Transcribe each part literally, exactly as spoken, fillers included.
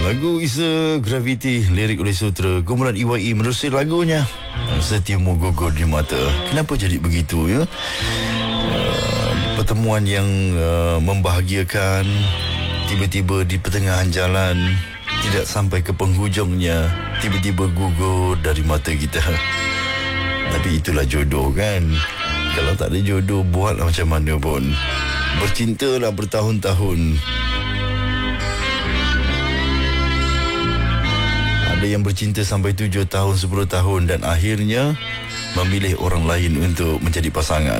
Lagu Is a Gravity, lirik oleh sutera kumpulan E Y E, menerusi lagunya Setiamu Gugur di Mata. Kenapa jadi begitu ya? Uh, pertemuan yang uh, membahagiakan tiba-tiba di pertengahan jalan, tidak sampai ke penghujungnya, tiba-tiba gugur dari mata kita. Tapi itulah jodoh kan. Kalau tak ada jodoh, buatlah macam mana pun. Bercintalah bertahun-tahun. Ada yang bercinta sampai tujuh tahun, sepuluh tahun dan akhirnya memilih orang lain untuk menjadi pasangan.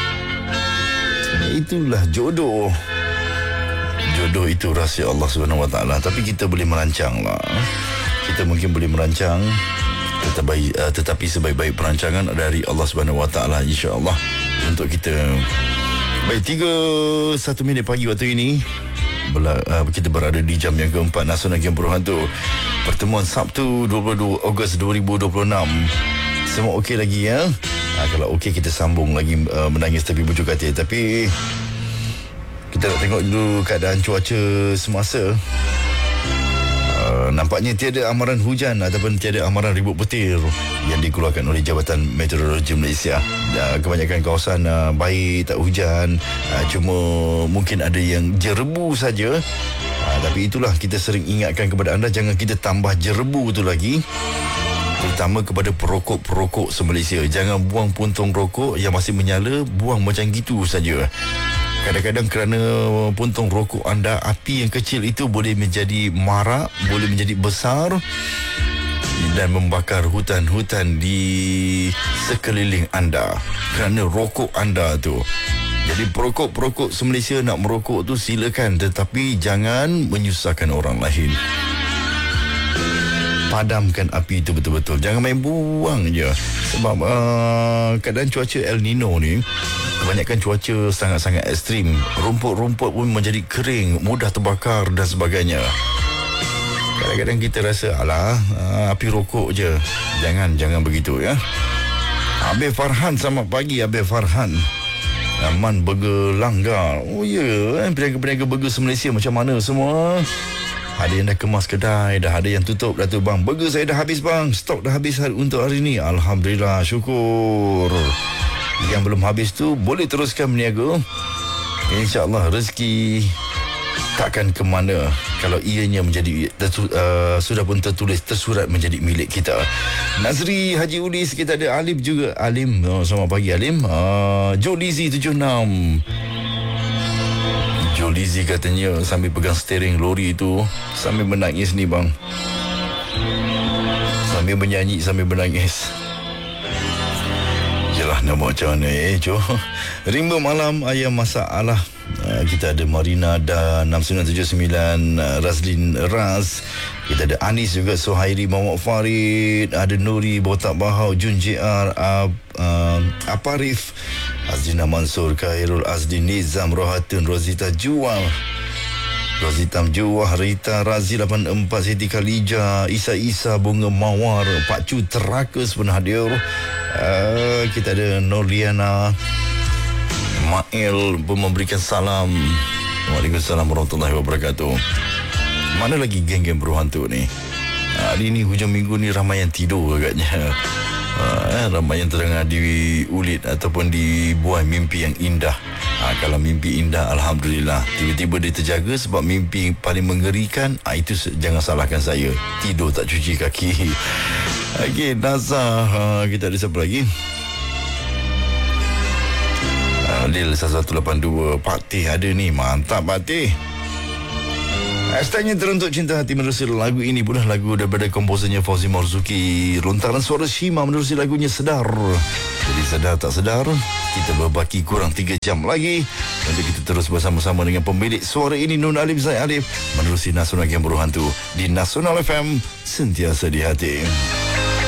Itulah jodoh. Jodoh itu rahsia Allah subhanahu wa taala. Tapi kita boleh merancang lah. Kita mungkin boleh merancang, tetapi, uh, tetapi sebaik-baik perancangan dari Allah subhanahu wa taala, insya-Allah untuk kita. Baik, tiga satu minit pagi waktu ini. Bela, uh, kita berada di jam yang keempat Nasional Game Berhantu. Pertemuan Sabtu dua puluh dua Ogos dua ribu dua puluh enam. Semua okey lagi ya? Uh, kalau okey kita sambung lagi uh, menangis tapi bujuk hati. Tapi kita nak tengok dulu keadaan cuaca semasa. Uh, nampaknya tiada amaran hujan ataupun tiada amaran ribut petir yang dikeluarkan oleh Jabatan Meteorologi Malaysia. Uh, kebanyakan kawasan uh, baik, tak hujan. Uh, cuma mungkin ada yang jerebu saja. Uh, tapi itulah, kita sering ingatkan kepada anda, jangan kita tambah jerebu tu lagi. Terutama kepada perokok-perokok se-Malaysia. Jangan buang puntung rokok yang masih menyala, buang macam gitu saja. Kadang-kadang kerana puntung rokok anda, api yang kecil itu boleh menjadi marak, boleh menjadi besar dan membakar hutan-hutan di sekeliling anda kerana rokok anda tu. Jadi perokok-perokok se-Malaysia nak merokok tu silakan, tetapi jangan menyusahkan orang lain. Padamkan api itu betul-betul. Jangan main buang je. Sebab uh, keadaan cuaca El Nino ni, kebanyakan cuaca sangat-sangat ekstrim. Rumput-rumput pun menjadi kering, mudah terbakar dan sebagainya. Kadang-kadang kita rasa, alah, uh, api rokok je. Jangan, jangan begitu ya. Abel Farhan, selamat pagi Abel Farhan. Aman Burger Langgar. Oh ya, yeah. Peniaga-peniaga burger se-Malaysia macam mana semua? Ada yang dah kemas kedai, dah ada yang tutup dah tu. Bang, burger saya dah habis bang. Stok dah habis hari, untuk hari ni. Alhamdulillah, syukur. Yang belum habis tu boleh teruskan berniaga. InsyaAllah rezeki takkan ke mana kalau ianya menjadi tertu, uh, sudah pun tertulis, tersurat menjadi milik kita. Nazri Haji Ulis, kita ada Alim juga. Alim, oh, selamat pagi Alim. uh, Joe Lizzy tujuh enam. Joe Lizzy katanya sambil pegang steering lori itu, sambil menangis ni bang. Sambil menyanyi, sambil menangis. Yalah, nak buat macam mana eh Joe. Rimba malam ayam masalah. Uh, kita ada Marina dan enam sembilan tujuh sembilan, uh, Razlin Raz. Kita ada Anis juga, Sohairi Muhammad Farid, ada Nuri Botak Bahau, Jun J R, uh, uh, Aparif, Azina Mansur, Khairul Azdi, Nizam, Rohatun, Rozita Jual, Rozita Juwah, Rita Razi lapan empat, Siti Khalija, Isa Isa, Bunga Mawar, Pak Cu Terakus pun hadir. uh, Kita ada Noriana Mail pun memberikan salam. Waalaikumsalam warahmatullahi wabarakatuh. Mana lagi geng-geng berhantu ni? Hari ni hujung minggu ni ramai yang tidur agaknya. Uh, ramai yang terdengar di ulit ataupun di buah mimpi yang indah. uh, Kalau mimpi indah, Alhamdulillah. Tiba-tiba dia terjaga sebab mimpi yang paling mengerikan, uh, itu jangan salahkan saya. Tidur tak cuci kaki. Okey, Nazar, uh, kita ada siapa lagi? uh, Lil satu lapan dua. Pak Teh ada ni. Mantap Pak Teh. Hashtagnya Teruntuk Cinta Hati menerusi lagu ini pun lagu daripada komposernya Fauzi Marzuki. Lontaran suara Shima menerusi lagunya Sedar. Jadi sedar tak sedar, kita berbaki kurang tiga jam lagi untuk kita terus bersama-sama dengan pemilik suara ini, Nun Alim Zaid Alif, menerusi Nasional Game Berhantu di Nasional F M, sentiasa di hati.